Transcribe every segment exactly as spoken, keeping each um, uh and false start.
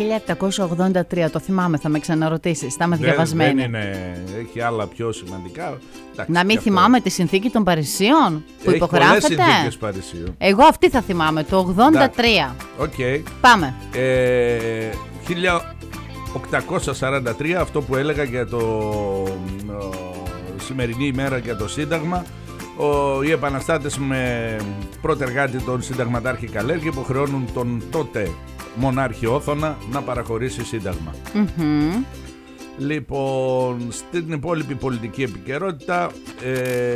χίλια επτακόσια ογδόντα τρία, το θυμάμαι, θα με ξαναρωτήσεις, θα είμαι διαβασμένη. Δεν είναι, έχει άλλα πιο σημαντικά. Εντάξει, να μην θυμάμαι τη συνθήκη των Παρισίων που έχει υπογράφεται. Πολλές συνθήκες Παρισίων. Εγώ αυτή θα θυμάμαι, το ογδόντα τρία. Οκ. Okay. Πάμε. Ε, χίλια οκτακόσια σαράντα τρία, αυτό που έλεγα για το ο, σημερινή ημέρα για το Σύνταγμα. Ο, οι επαναστάτες με πρωτεργάτη τον συνταγματάρχη Καλέργη υποχρεώνουν τον τότε μονάρχη Όθωνα να παραχωρήσει σύνταγμα. Mm-hmm. Λοιπόν, στην υπόλοιπη πολιτική επικαιρότητα ε,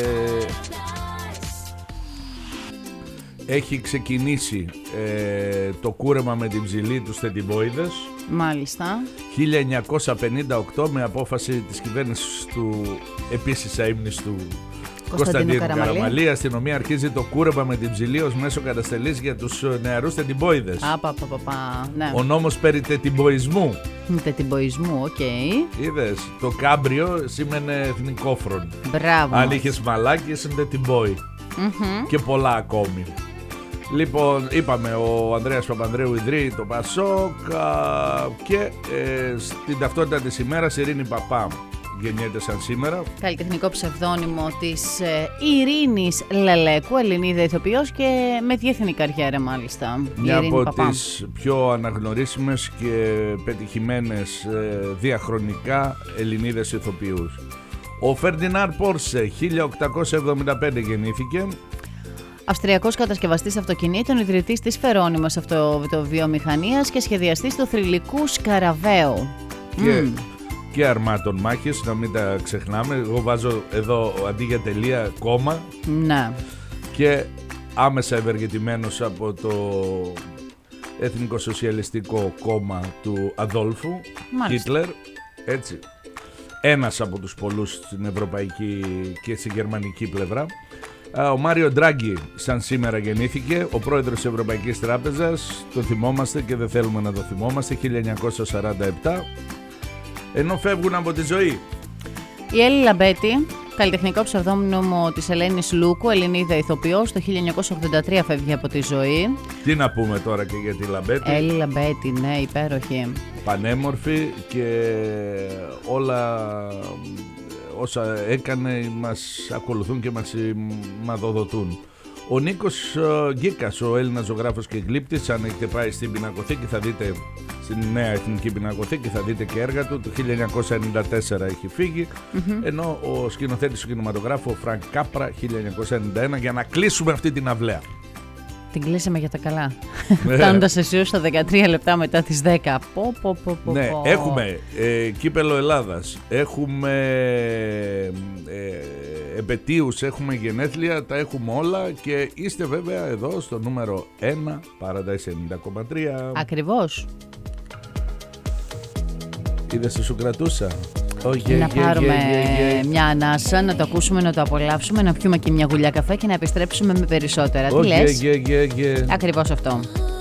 έχει ξεκινήσει ε, το κούρεμα με την ψηλή τους θετιμπόιδες. Μάλιστα. χίλια εννιακόσια πενήντα οκτώ, με απόφαση της κυβέρνησης του επίσης αείμνηστου Κωνσταντίνου Καραμαλή, η αστυνομία αρχίζει το κούρεμα με την ψηλή ως μέσο καταστελής για τους νεαρούς τετιμπόιδες. Απαπαπαπα, ναι. Ο νόμος περί τετιμποϊσμού. Τετιμποϊσμού, οκ. Okay. Είδες, το κάμπριο σήμαινε εθνικόφρον. Μπράβο. Αν είχες μαλάκι, είσαι τετιμποϊ. Mm-hmm. Και πολλά ακόμη. Λοιπόν, είπαμε, ο Ανδρέας Παπανδρέου ιδρύει το Πασόκ και ε, στην ταυτότητα της ημέρας η Ειρήνη Παπά γεννιέται σαν σήμερα. Καλλιτεχνικό ψευδόνυμο της ε, Ειρήνης Λελέκου, Ελληνίδα ηθοποιός και με διεθνή καριέρα μάλιστα. Μια από Παπά. τις πιο αναγνωρίσιμες και πετυχημένες ε, διαχρονικά Ελληνίδες ηθοποιούς. Ο Φερντινάντ Πόρσε χίλια οκτακόσια εβδομήντα πέντε γεννήθηκε. Αυστριακός κατασκευαστής αυτοκινήτων, ιδρυτής της φερόνιμας αυτοβιομηχανίας και σχεδιαστής του θρυλικού Σκαραβαίου. Και, mm. και αρμάτων μάχης, να μην τα ξεχνάμε. Εγώ βάζω εδώ αντί για τελεία κόμμα. Ναι. Και άμεσα ευεργετημένος από το Εθνικοσοσιαλιστικό κόμμα του Αδόλφου Χίτλερ. Έτσι. Ένας από τους πολλούς στην ευρωπαϊκή και στη γερμανική πλευρά. Ο Μάριο Ντράγκη σαν σήμερα γεννήθηκε, ο πρόεδρος της Ευρωπαϊκής Τράπεζας, το θυμόμαστε και δεν θέλουμε να το θυμόμαστε, χίλια εννιακόσια σαράντα επτά, ενώ φεύγουν από τη ζωή. Η Έλλη Λαμπέτη, καλλιτεχνικό ψευδόνυμο της Ελένης Λούκου, Ελληνίδα ηθοποιός, το χίλια εννιακόσια ογδόντα τρία φεύγει από τη ζωή. Τι να πούμε τώρα και για τη Λαμπέτη. Έλλη Λαμπέτη, ναι, υπέροχη. Πανέμορφη και όλα όσα έκανε μας ακολουθούν και μας μαδοδοτούν. Ο Νίκος Γκίκας, ο Έλληνας ζωγράφος και γλύπτης, αν έχετε πάει στην Πινακοθήκη θα δείτε, στην Νέα Εθνική Πινακοθήκη θα δείτε και έργα του, το χίλια εννιακόσια ενενήντα τέσσερα έχει φύγει, mm-hmm. ενώ ο σκηνοθέτης του κινηματογράφου, ο Φρανκ Κάπρα, χίλια εννιακόσια ενενήντα ένα, για να κλείσουμε αυτή την αυλαία. Την κλείσαμε για τα καλά. Φτάνοντας εσείς στα δεκατρία λεπτά μετά τις δέκα. Πω, πω, πω, πω, ναι, πω. έχουμε ε, κύπελο Ελλάδας, έχουμε ε, επετείους, έχουμε γενέθλια, τα έχουμε όλα και είστε βέβαια εδώ στο νούμερο ένα, Paradise ενενήντα κόμμα τρία. Ακριβώς. Είδες τι σου κρατούσα. Oh, yeah, να yeah, πάρουμε yeah, yeah, yeah. μια ανάσα, να το ακούσουμε, να το απολαύσουμε, να πιούμε και μια γουλιά καφέ και να επιστρέψουμε με περισσότερα. Oh, τι yeah, λες? yeah, yeah, yeah. Ακριβώς αυτό.